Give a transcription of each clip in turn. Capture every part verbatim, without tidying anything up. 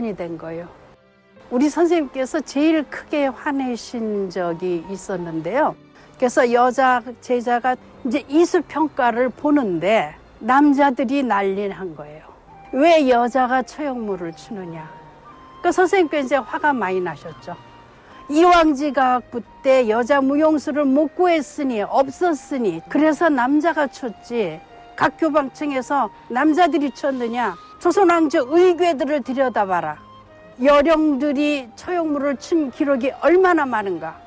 반전이 된 거예요. 우리 선생님께서 제일 크게 화내신 적이 있었는데요. 그래서 여자 제자가 이제 이수평가를 보는데 남자들이 난리를 한 거예요. 왜 여자가 처형물을 추느냐. 그 선생님께 이제 화가 많이 나셨죠. 이왕지가학부 때 여자 무용수를 못 구했으니 없었으니 그래서 남자가 쳤지. 각 교방청에서 남자들이 쳤느냐. 조선왕조 의궤들을 들여다봐라. 여령들이 처형물을 친 기록이 얼마나 많은가.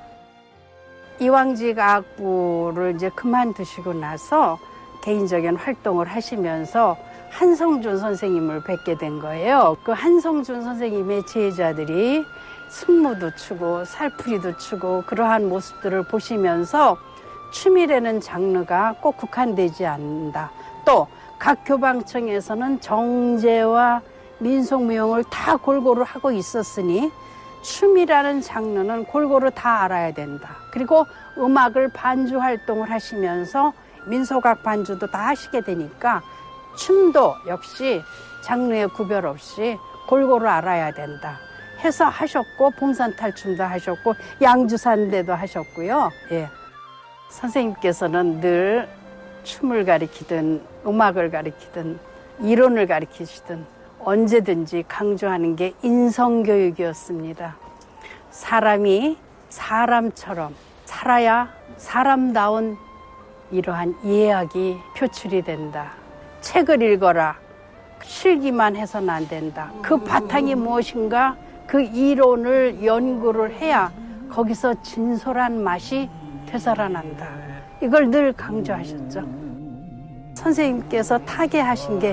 이왕지가학부를 이제 그만두시고 나서 개인적인 활동을 하시면서 한성준 선생님을 뵙게 된 거예요. 그 한성준 선생님의 제자들이 승무도 추고 살풀이도 추고 그러한 모습들을 보시면서 춤이라는 장르가 꼭 국한되지 않는다. 또 각 교방청에서는 정제와 민속무용을 다 골고루 하고 있었으니 춤이라는 장르는 골고루 다 알아야 된다. 그리고 음악을 반주 활동을 하시면서 민속악 반주도 다 하시게 되니까 춤도 역시 장르의 구별 없이 골고루 알아야 된다 해서 하셨고, 봉산탈춤도 하셨고 양주산대도 하셨고요. 예. 선생님께서는 늘 춤을 가리키든 음악을 가리키든 이론을 가리키시든 언제든지 강조하는 게 인성교육이었습니다. 사람이 사람처럼 살아야 사람다운 이러한 이해학이 표출이 된다. 책을 읽어라. 실기만 해서는 안 된다. 그 바탕이 무엇인가 그 이론을 연구를 해야 거기서 진솔한 맛이 되살아난다. 이걸 늘 강조하셨죠. 선생님께서 타계하신 게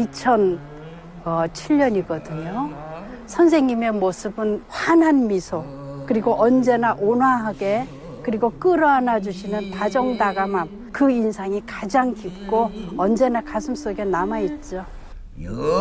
이천칠 년이거든요. 선생님의 모습은 환한 미소, 그리고 언제나 온화하게, 그리고 끌어안아 주시는 다정다감함, 그 인상이 가장 깊고 언제나 가슴속에 남아있죠.